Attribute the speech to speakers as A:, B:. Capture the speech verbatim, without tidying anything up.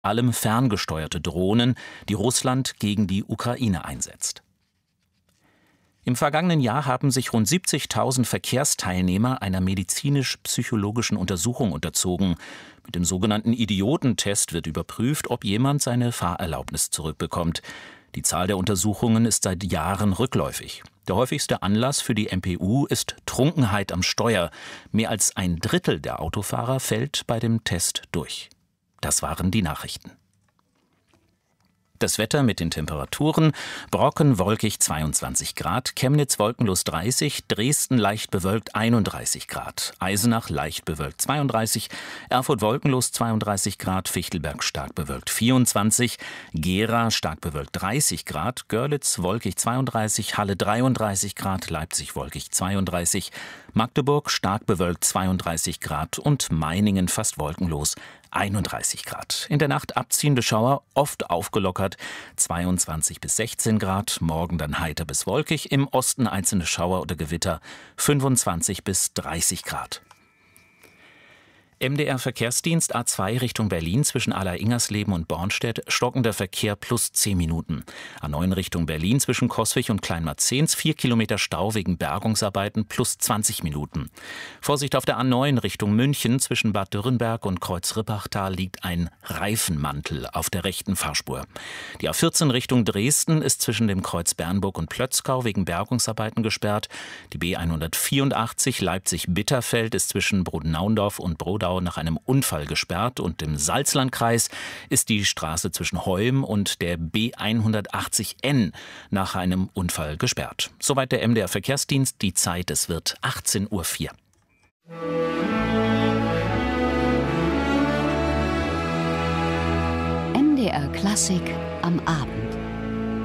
A: allem ferngesteuerte Drohnen, die Russland gegen die Ukraine einsetzt. Im vergangenen Jahr haben sich rund siebzigtausend Verkehrsteilnehmer einer medizinisch-psychologischen Untersuchung unterzogen. Mit dem sogenannten Idiotentest wird überprüft, ob jemand seine Fahrerlaubnis zurückbekommt. Die Zahl der Untersuchungen ist seit Jahren rückläufig. Der häufigste Anlass für die M P U ist Trunkenheit am Steuer. Mehr als ein Drittel der Autofahrer fällt bei dem Test durch. Das waren die Nachrichten. Das Wetter mit den Temperaturen: Brocken wolkig zweiundzwanzig Grad, Chemnitz wolkenlos dreißig, Dresden leicht bewölkt einunddreißig Grad, Eisenach leicht bewölkt zweiunddreißig, Erfurt wolkenlos zweiunddreißig Grad, Fichtelberg stark bewölkt vierundzwanzig, Gera stark bewölkt dreißig Grad, Görlitz wolkig zweiunddreißig, Halle dreiunddreißig Grad, Leipzig wolkig zweiunddreißig, Magdeburg stark bewölkt zweiunddreißig Grad und Meiningen fast wolkenlos einunddreißig Grad. In der Nacht abziehende Schauer, oft aufgelockert, zweiundzwanzig bis sechzehn Grad, morgen dann heiter bis wolkig, im Osten einzelne Schauer oder Gewitter, fünfundzwanzig bis dreißig Grad. M D R-Verkehrsdienst A zwei Richtung Berlin zwischen Aller-Ingersleben und Bornstedt, stockender Verkehr plus zehn Minuten. A neun Richtung Berlin zwischen Coswig und Kleinmarzens, vier Kilometer Stau wegen Bergungsarbeiten plus zwanzig Minuten. Vorsicht auf der A neun Richtung München zwischen Bad Dürrenberg und Kreuz-Rippachtal liegt ein Reifenmantel auf der rechten Fahrspur. Die A vierzehn Richtung Dresden ist zwischen dem Kreuz Bernburg und Plötzkau wegen Bergungsarbeiten gesperrt. Die B hundertvierundachtzig Leipzig-Bitterfeld ist zwischen Brodenauendorf und Brodau nach einem Unfall gesperrt und im Salzlandkreis ist die Straße zwischen Heum und der B hundertachtzig N nach einem Unfall gesperrt. Soweit der M D R Verkehrsdienst. Die Zeit, es wird achtzehn Uhr vier.
B: M D R Klassik am Abend.